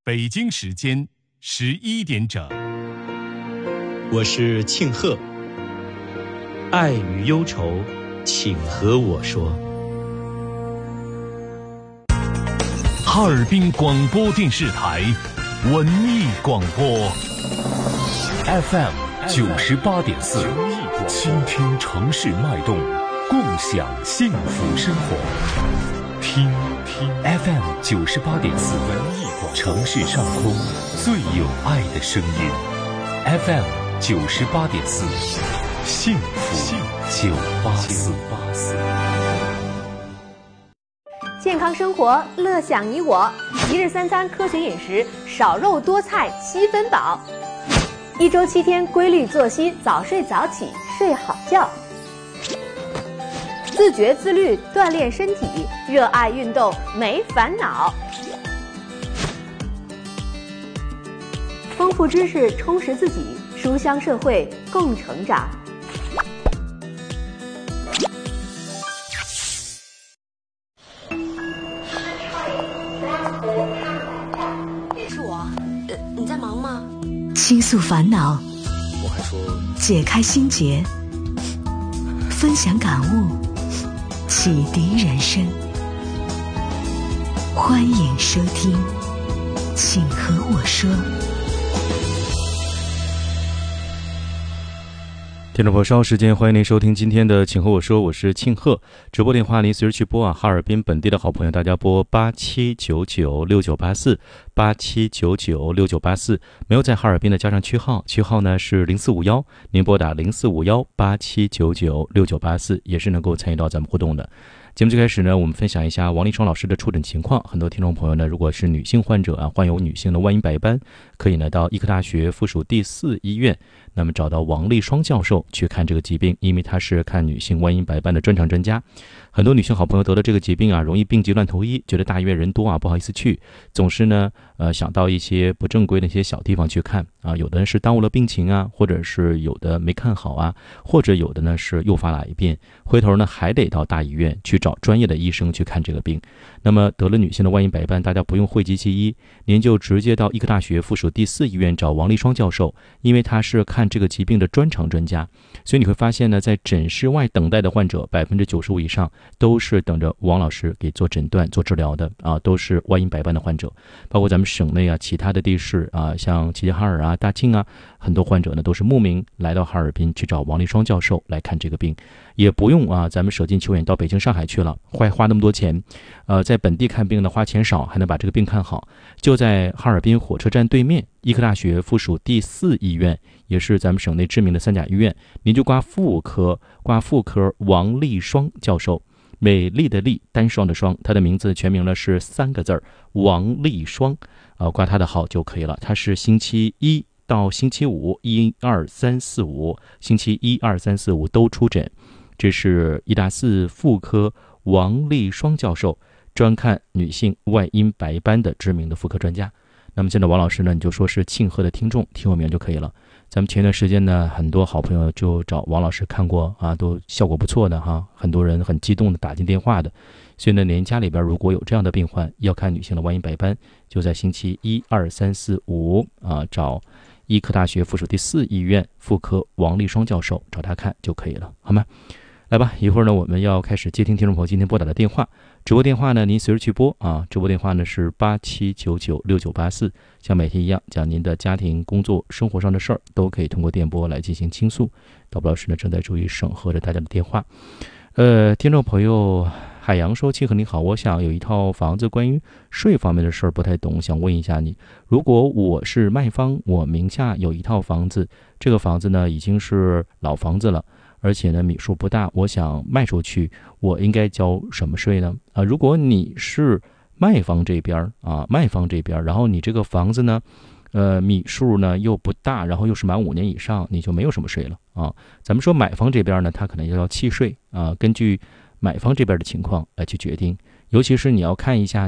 北京时间11点整。 我是庆贺，爱与忧愁，请和我说。 哈尔滨广播电视台文艺广播 FM 98.4，倾听城市脉动，共享幸福生活。听 FM 98.4，城市上空最有爱的声音。FM 98.4，幸福984。 健康生活，乐享你我。一日三餐科学饮食，少肉多菜7分饱。1周7天规律作息，早睡早起，睡好觉。自觉自律，锻炼身体，热爱运动，没烦恼。丰富知识，充实自己，书香社会，共成长。 是我，你在忙吗？ 倾诉烦恼， 我还说解开心结，分享感悟，启迪人生。欢迎收听，请和我说。 听众朋友，稍后时间欢迎您收听今天的请和我说，我是庆贺。直播电话您随时去拨哈尔滨本地的好朋友大家拨87996984，87996984，没有在哈尔滨的加上区号呢是0451，您拨打045187996984，也是能够参与到咱们互动的。节目最开始呢，我们分享一下王立双老师的触诊情况。很多听众朋友呢，如果是女性患者患有女性的外阴白斑，可以呢到医科大学附属第4医院，那么找到王立双教授去看这个疾病，因为他是看女性外阴白斑的专长专家。很多女性好朋友得了这个疾病容易病急乱投医，觉得大医院人多不好意思去，总是呢想到一些不正规的一些小地方去看有的人是耽误了病情或者是有的没看好或者有的呢是诱发了癌变，回头呢还得到大医院去找专业的医生去看这个病。那么得了女性的外阴白斑，大家不用讳疾忌医，您就直接到医科大学附属第4医院找王立双教授，因为他是看这个疾病的专长专家。所以你会发现呢，在诊室外等待的患者95%以上都是等着王老师给做诊断做治疗的都是外阴白斑的患者。包括咱们省内其他的地市像齐齐哈尔大庆很多患者呢都是慕名来到哈尔滨去找王立双教授来看这个病，也不用咱们舍近求远到北京上海去了，花那么多钱在本地看病呢花钱少，还能把这个病看好。就在哈尔滨火车站对面医科大学附属第4医院，也是咱们省内知名的3甲医院，您就挂妇科王立双教授，美丽的丽，单双的双，他的名字全名呢是3个字王立双挂他的号就可以了。他是星期一到星期五1、2、3、4、5星期1、2、3、4、5都出诊。这是医大4妇科王立双教授，专看女性外阴白斑的知名的妇科专家。那么现在王老师呢，你就说是庆贺的听众，听我名就可以了。咱们前段时间呢，很多好朋友就找王老师看过都效果不错的很多人很激动的打进电话的。所以呢，您家里边如果有这样的病患要看女性的外阴白斑，就在星期1、2、3、4、5找医科大学附属第4医院妇科王立双教授找他看就可以了，好吗？来吧，一会儿呢我们要开始接听听众朋友今天拨打的电话。直播电话呢您随时去拨直播电话呢是87996984，像每天一样讲您的家庭工作生活上的事儿，都可以通过电波来进行倾诉。导播老师呢正在注意审核着大家的电话。听众朋友海洋说，庆贺你好，我想有一套房子，关于税方面的事儿不太懂，想问一下你，如果我是卖方，我名下有一套房子，这个房子呢已经是老房子了，而且呢米数不大，我想卖出去，我应该交什么税呢？如果你是卖方这边然后你这个房子呢米数呢又不大，然后又是满5年以上，你就没有什么税了咱们说买方这边呢，他可能要契税根据买方这边的情况来去决定，尤其是你要看一下